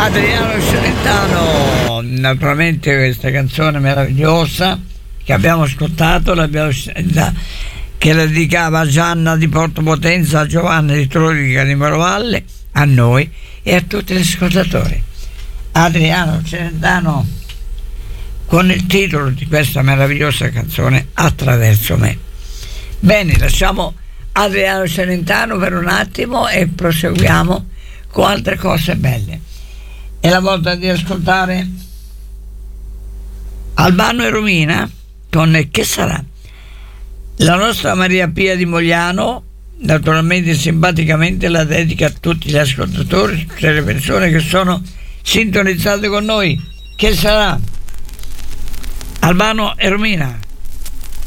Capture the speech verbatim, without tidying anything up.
Adriano Celentano, naturalmente questa canzone meravigliosa che abbiamo ascoltato, l'abbiamo, che la dedicava a Gianna di Porto Potenza, a Giovanna di Trorica di Morovalle, a noi e a tutti gli ascoltatori. Adriano Celentano con il titolo di questa meravigliosa canzone, Attraverso me. Bene, lasciamo Adriano Celentano per un attimo e proseguiamo con altre cose belle. È la volta di ascoltare Albano e Romina con Che sarà? La nostra Maria Pia di Mogliano naturalmente simpaticamente la dedica a tutti gli ascoltatori, tutte le persone che sono sintonizzate con noi. Che sarà? Albano e Romina.